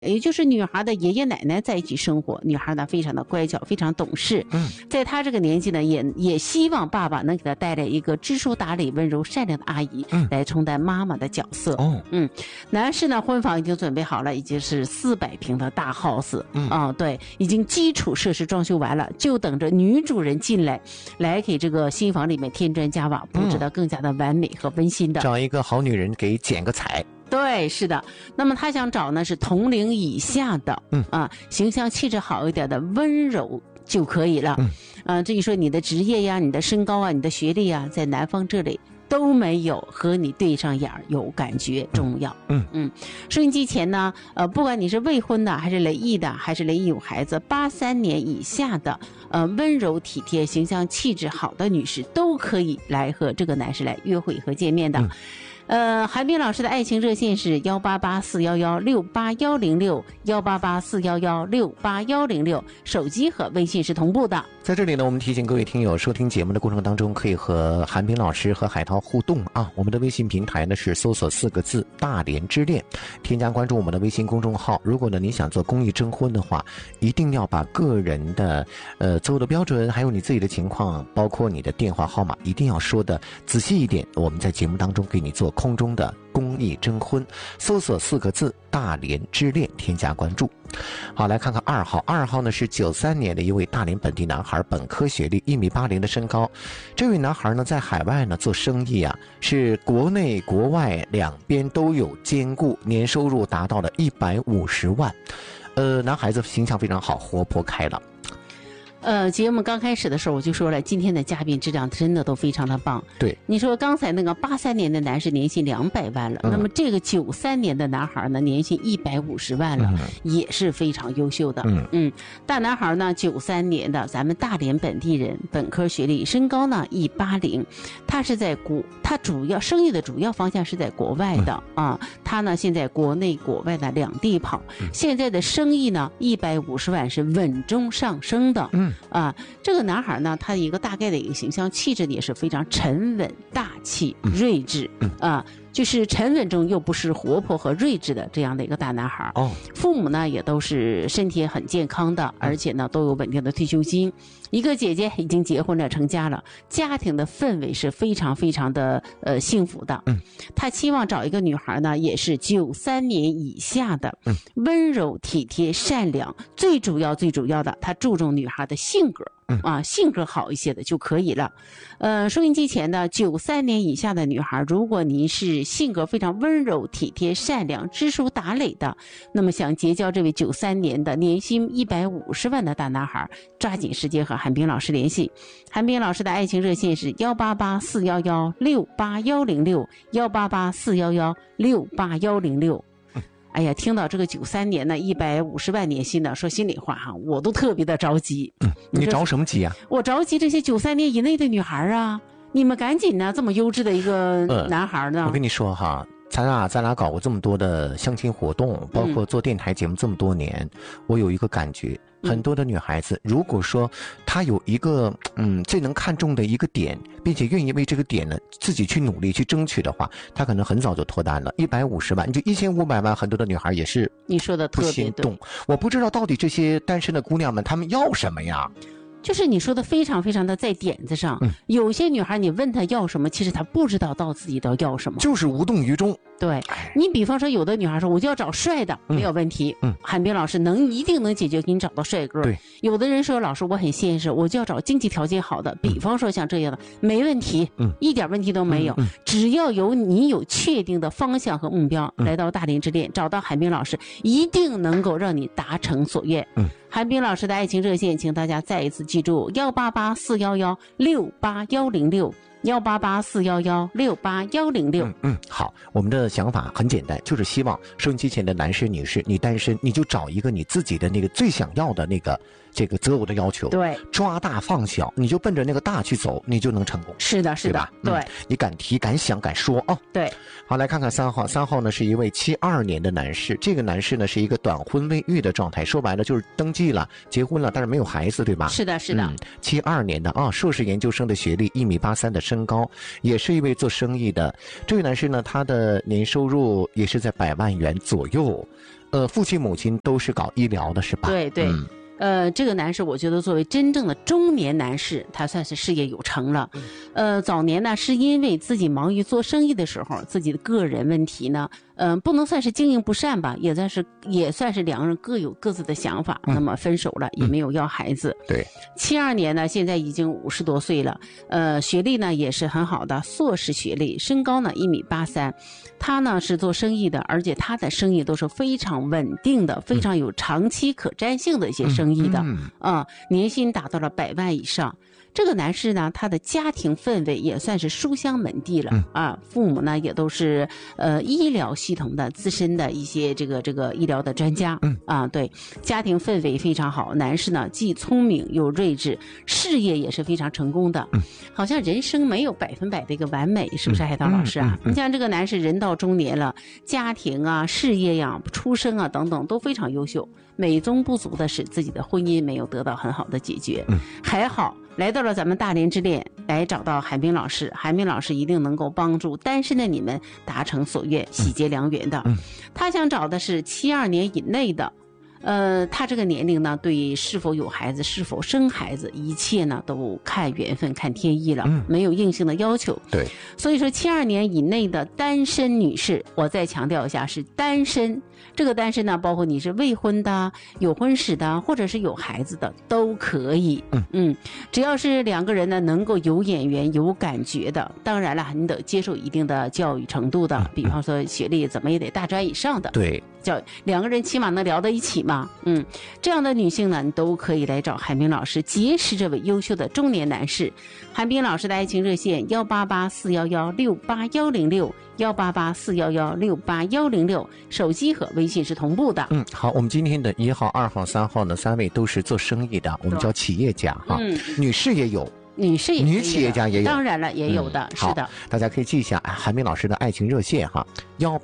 也就是女孩的爷爷奶奶在一起生活，女孩呢非常的乖巧，非常懂事。在她这个年纪呢，也希望爸爸能给她带来一个知书达理、温柔善良的阿姨，来充当妈妈的角色。男士呢，婚房已经准备好了，已经是400平的大 house。对，已经基础设施装修完了，就等着女主人进来，来给这个新房里面添砖加瓦，布置得更加的完美和温馨的。 找一个好女人给剪个彩。 对，是的。那么他想找呢是同龄以下的，形象气质好一点的温柔就可以了。至于说你的职业呀、你的身高啊、你的学历啊，在男方这里都没有和你对上眼有感觉重要。收音机前呢，不管你是未婚的，还是离异的，还是离异有孩子，83年以下的，温柔体贴、形象气质好的女士，都可以来和这个男士来约会和见面的。韩冰老师的爱情热线是18841168106，18841168106，手机和微信是同步的。 在这里呢，我们提醒各位听友，收听节目的过程当中，可以和韩冰老师和海涛互动啊。我们的微信平台呢是搜索4个字“大连之恋”，添加关注我们的微信公众号。如果呢你想做公益征婚的话，一定要把个人的择偶的标准，还有你自己的情况，包括你的电话号码，一定要说的仔细一点。我们在节目当中给你做空中的公益征婚，搜索4个字“大连之恋”，添加关注。好，来看看2号。2号呢是93年的一位大连本地男孩，本科学历，1.80米的身高。这位男孩呢在海外呢做生意啊，是国内国外两边都有兼顾，年收入达到了150万。男孩子形象非常好，活泼开朗。 节目刚开始的时候我就说了，今天的嘉宾质量真的都非常的棒。 对， 你说刚才那个83年的男士年薪200万了，那么这个93年的男孩呢年薪150万了，也是非常优秀的。大男孩呢93年的，咱们大连本地人，本科学历，身高呢180，他是在他主要生意的主要方向是在国外的他呢现在国内国外的两地跑，现在的生意呢150万是稳中上升的。这个男孩呢，他一个大概的一个形象气质也是非常沉稳、大气、睿智就是沉稳中又不失活泼和睿智的这样的一个大男孩。父母呢也都是身体很健康的，而且呢都有稳定的退休金。一个姐姐已经结婚了，成家了，家庭的氛围是非常非常的幸福的。他期望找一个女孩呢，也是93年以下的，温柔体贴善良，最主要的，他注重女孩的性格。性格好一些的就可以了。收音机前的93年以下的女孩，如果您是性格非常温柔体贴善良知书达理的，那么想结交这位93年的年薪150万的大男孩，抓紧时间和韩冰老师联系。韩冰老师的爱情热线是18841168106，18841168106。哎呀，听到这个93年的150万年薪的，说心里话我都特别的着急。 你着什么急啊？ 我着急这些93年以内的女孩啊，你们赶紧呢，这么优质的一个男孩呢。 我跟你说哈，咱俩搞过这么多的相亲活动，包括做电台节目这么多年，我有一个感觉，很多的女孩子，如果说她有一个最能看重的一个点，并且愿意为这个点呢自己去努力去争取的话，她可能很早就脱单了。150万，你就1500万，很多的女孩也是你说的特别对。 我不知道到底这些单身的姑娘们她们要什么呀？ 就是你说的非常非常的在点子上。有些女孩你问她要什么，其实她不知道到自己都要什么， 就是无动于衷。 对，你比方说有的女孩说我就要找帅的，没有问题。韩冰老师一定能解决，给你找到帅哥。 对， 有的人说老师我很现实，我就要找经济条件好的，比方说像这样的，没问题，一点问题都没有。只要你有确定的方向和目标，来到大连之恋，找到韩冰老师，一定能够让你达成所愿。韩冰老师的爱情热线，请大家再一次记住18841168106，18841168106。 好，我们的想法很简单，就是希望收音机前的男士女士，你单身你就找一个你自己的那个最想要的那个这个择偶的要求， 对， 抓大放小，你就奔着那个大去走，你就能成功。 是的，是的，对， 你敢提敢想敢说啊。 对， 好，来看看3号。3号呢是一位72年的男士，这个男士呢是一个短婚未育的状态，说白了就是登记了结婚了，但是没有孩子，对吧？ 是的，是的。 72年的硕士研究生的学历，1.83米的身高，也是一位做生意的。这位男士呢，他的年收入也是在100万元左右。 父亲母亲都是搞医疗的是吧？ 对对。这个男士，我觉得作为真正的中年男士，他算是事业有成了。早年呢，是因为自己忙于做生意的时候，自己的个人问题呢，不能算是经营不善吧，也算是两个人各有各自的想法，那么分手了，也没有要孩子。 对 ，72年呢，现在已经50多岁了，学历呢也是很好的，硕士学历，身高呢1.83米。他呢是做生意的，而且他的生意都是非常稳定的，非常有长期可占性的一些生意的，年薪达到了100万以上。这个男士呢，他的家庭氛围也算是书香门第了，父母呢也都是医疗系统的资深的一些这个医疗的专家，对，家庭氛围非常好。男士呢既聪明又睿智，事业也是非常成功的。好像人生没有100%的一个完美，是不是海涛老师啊？你像这个男士人到中年了，家庭啊、事业呀、出身啊等等都非常优秀，美中不足的是自己的婚姻没有得到很好的解决。还好来到了咱们大连之恋，来找到海滨老师，海滨老师一定能够帮助单身的你们达成所愿，喜结良缘的。他想找的是72年以内的，他这个年龄呢，对是否有孩子、是否生孩子，一切呢都看缘分、看天意了，没有硬性的要求。 对， 所以说72年以内的单身女士，我再强调一下是单身。这个单身呢，包括你是未婚的、有婚史的，或者是有孩子的都可以。只要是两个人呢能够有眼缘、有感觉的，当然了，你得接受一定的教育程度的，比方说学历怎么也得大专以上的。 对， 两个人起码能聊到一起嘛。这样的女性呢，你都可以来找韩冰老师结识这位优秀的中年男士。韩冰老师的爱情热线18841168106，18841168106，手机和微信是同步的。 好，我们今天的1号、2号、3号呢，3位都是做生意的，我们叫企业家哈，女士也有。女企业家也有， 当然了，也有的，是的。 大家可以记一下韩冰老师的爱情热线哈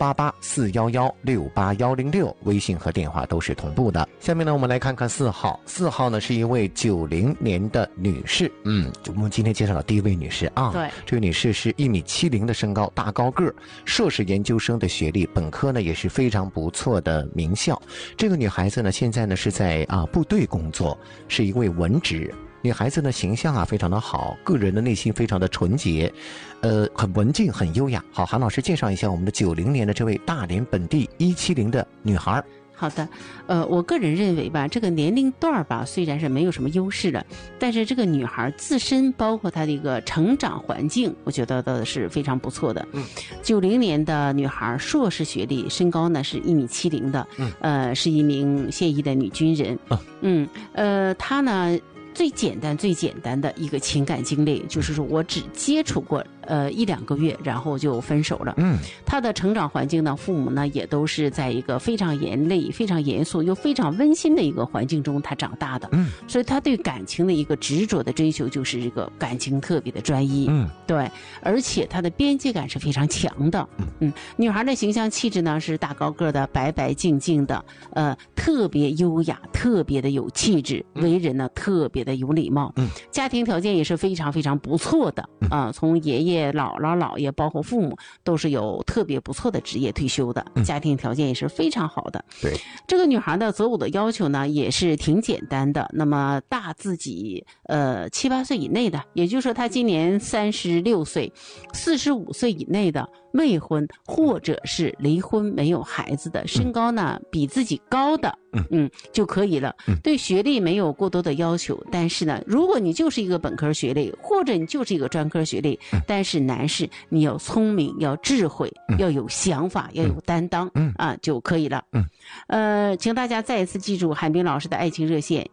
，18841168106，微信和电话都是同步的。下面呢，我们来看看4号，4号呢是一位90年的女士，我们今天介绍了第一位女士啊， 对， 这位女士是1.70米的身高，大高个，硕士研究生的学历，本科呢也是非常不错的名校。这个女孩子呢现在呢是在部队工作，是一位文职。女孩子的形象啊非常的好，个人的内心非常的纯洁，很文静，很优雅。好，韩老师介绍一下我们的90年的这位大连本地170的女孩。 好的，我个人认为吧，这个年龄段吧，虽然是没有什么优势的，但是这个女孩自身包括她的一个成长环境，我觉得都是非常不错的。90年的女孩，硕士学历，身高呢是1.70米的，是一名现役的女军人。她呢最简单的一个情感经历，就是说我只接触过1-2个月，然后就分手了。他的成长环境呢，父母呢也都是在一个非常严厉、非常严肃又非常温馨的一个环境中他长大的。所以他对感情的一个执着的追求，就是这个感情特别的专一。对，而且他的边界感是非常强的。女孩的形象气质呢是大高个的、白白净净的，特别优雅，特别的有气质，为人呢特别的有礼貌。家庭条件也是非常非常不错的从爷爷姥姥姥爷包括父母都是有特别不错的职业退休的，家庭条件也是非常好的。 对， 这个女孩的择偶的要求呢也是挺简单的，那么大自己7-8岁以内的，也就是说她今年36岁，45岁以内的，未婚或者是离婚没有孩子的，身高呢比自己高的就可以了。对学历没有过多的要求，但是呢，如果你就是一个本科学历，或者你就是一个专科学历，但是男士你要聪明，要智慧，要有想法，要有担当就可以了。请大家再一次记住韩冰老师的爱情热线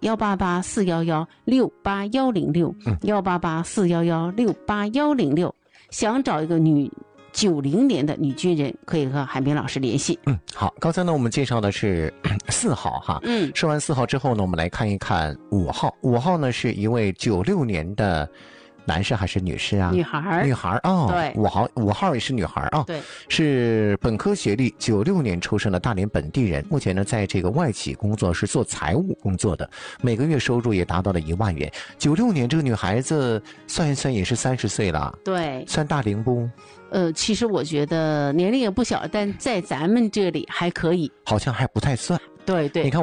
18841168106，18841168106，想找一个90年的女军人，可以和韩冰老师联系。 好，刚才呢我们介绍的是4号哈。说完4号之后呢，我们来看一看5号。5号呢是一位96年的男士还是女士啊？ 女孩。 女孩哦， 对 ，5号也是女孩啊。 对， 是本科学历，96年出生的大连本地人，目前呢在这个外企工作，是做财务工作的，每个月收入也达到了1万元。96年这个女孩子算一算也是30岁了， 对， 算大龄不？ 其实我觉得年龄也不小，但在咱们这里还可以， 好像还不太算。 对对。 你看。